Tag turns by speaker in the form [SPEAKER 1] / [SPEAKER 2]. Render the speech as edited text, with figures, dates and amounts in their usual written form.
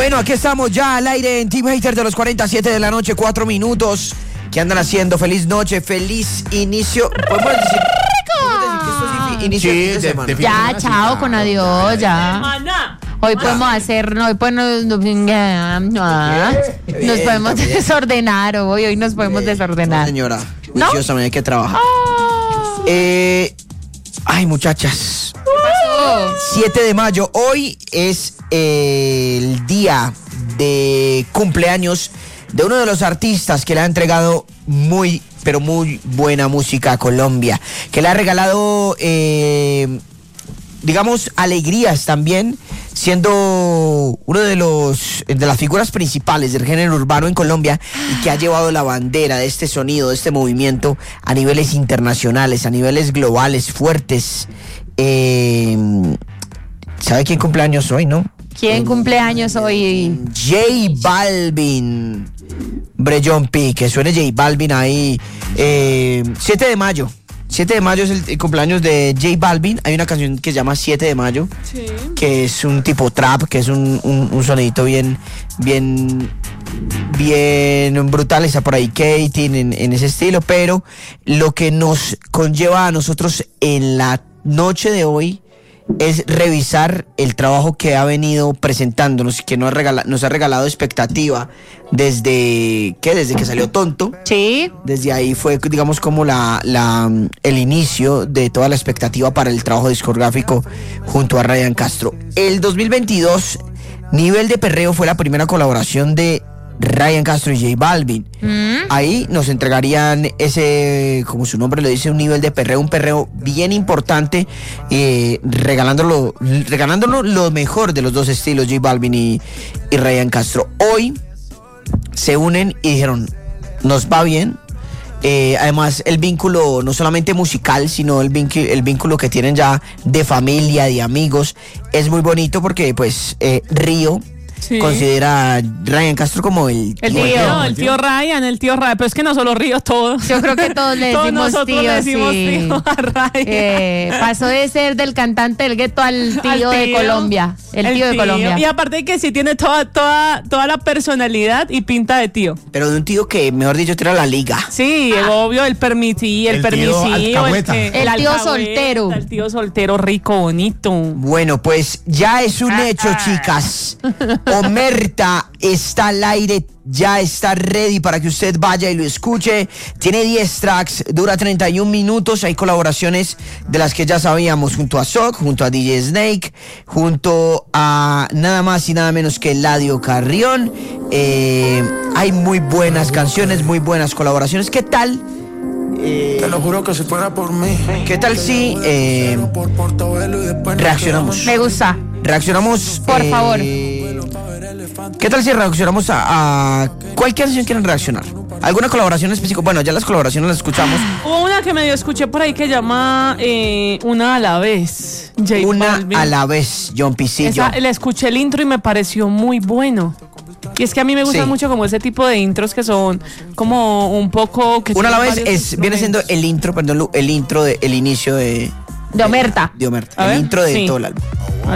[SPEAKER 1] Bueno, aquí estamos ya al aire en Team Hater de los 47 de la noche, 4 minutos. ¿Qué andan haciendo? Feliz noche, feliz inicio. ¿Podemos decir que esto es inicio de semana?
[SPEAKER 2] Ya, chao, con adiós, ya. Hoy podemos hacer, no, hoy podemos, nos podemos desordenar, hoy nos podemos desordenar.
[SPEAKER 1] No, señora,
[SPEAKER 2] ¿No?
[SPEAKER 1] juiciosa, hay que trabajar. Ay, muchachas.
[SPEAKER 2] ¿Qué pasó?
[SPEAKER 1] 7 de mayo, hoy es el día de cumpleaños de uno de los artistas que le ha entregado muy, pero muy buena música a Colombia, que le ha regalado, digamos, alegrías también, siendo uno de las figuras principales del género urbano en Colombia y que ha llevado la bandera de este sonido, de este movimiento a niveles internacionales, a niveles globales fuertes. ¿Sabe quién cumpleaños hoy, no?
[SPEAKER 2] ¿Quién cumpleaños hoy?
[SPEAKER 1] J Balvin. Brellón P, que suene J Balvin ahí. 7 de mayo. 7 de mayo es el cumpleaños de J Balvin. Hay una canción que se llama 7 de mayo, sí, que es un tipo trap, que es un sonidito bien brutal. Está por ahí Katie en ese estilo, pero lo que nos conlleva a nosotros en la noche de hoy es revisar el trabajo que ha venido presentándonos, que nos ha regalado expectativa desde que salió Tonto.
[SPEAKER 2] Sí.
[SPEAKER 1] Desde ahí fue, digamos, como el inicio de toda la expectativa para el trabajo discográfico junto a Ryan Castro. El 2022, Nivel de Perreo fue la primera colaboración de Ryan Castro y J Balvin. Ahí nos entregarían ese, como su nombre lo dice, un nivel de perreo, un perreo bien importante, regalándonos lo mejor de los dos estilos, J Balvin y Ryan Castro. Hoy se unen y dijeron, nos va bien. Además, el vínculo no solamente musical, sino el vínculo que tienen ya de familia, de amigos, es muy bonito porque pues Río, sí, considera a Ryan Castro como el
[SPEAKER 3] tío Ryan, pero es que no solo Río, todos.
[SPEAKER 2] Yo creo que todos le decimos
[SPEAKER 3] nosotros
[SPEAKER 2] tío,
[SPEAKER 3] le decimos
[SPEAKER 2] sí,
[SPEAKER 3] tío a Ryan.
[SPEAKER 2] Pasó de ser del cantante del gueto al tío de Colombia, el tío de Colombia.
[SPEAKER 3] Y aparte que sí tiene toda la personalidad y pinta de tío.
[SPEAKER 1] Pero de un tío que, mejor dicho, tira la liga.
[SPEAKER 3] Sí, obvio, el permitido, el
[SPEAKER 2] tío soltero.
[SPEAKER 3] El tío soltero rico, bonito.
[SPEAKER 1] Bueno, pues ya es un hecho, chicas. Omerta está al aire, ya está ready para que usted vaya y lo escuche. Tiene 10 tracks, dura 31 minutos. Hay colaboraciones de las que ya sabíamos, junto a Sok, junto a DJ Snake, junto a nada más y nada menos que Eladio Carrión. Hay muy buenas canciones, muy buenas colaboraciones. ¿Qué tal?
[SPEAKER 4] Te lo juro que si fuera por mí.
[SPEAKER 1] ¿Qué tal si reaccionamos?
[SPEAKER 2] Me gusta.
[SPEAKER 1] Reaccionamos.
[SPEAKER 2] Por favor.
[SPEAKER 1] ¿Qué tal si reaccionamos a cuál canción quieren reaccionar? ¿Alguna colaboración específica? Bueno, ya las colaboraciones las escuchamos.
[SPEAKER 3] Hubo una que medio escuché por ahí que llama Una a la vez.
[SPEAKER 1] Una a la vez, John Pisillo.
[SPEAKER 3] Le escuché el intro y me pareció muy bueno. Y es que a mí me gusta mucho como ese tipo de intros que son como un poco...
[SPEAKER 1] Una a la vez viene siendo el intro del inicio de
[SPEAKER 2] Omerta.
[SPEAKER 1] El intro de todo el álbum.